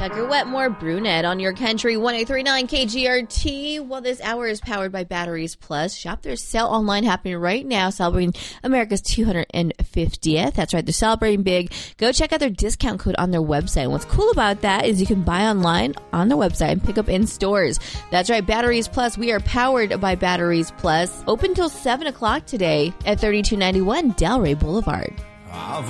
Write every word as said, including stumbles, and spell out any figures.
Tucker Wetmore, Brunette on your country, one eight three nine K G R T. Well, this hour is powered by Batteries Plus. Shop their sale online happening right now, celebrating America's two hundred fiftieth. That's right, they're celebrating big. Go check out their discount code on their website. And what's cool about that is you can buy online on their website and pick up in stores. That's right, Batteries Plus. We are powered by Batteries Plus. Open till seven o'clock today at thirty-two ninety-one Delray Boulevard. I've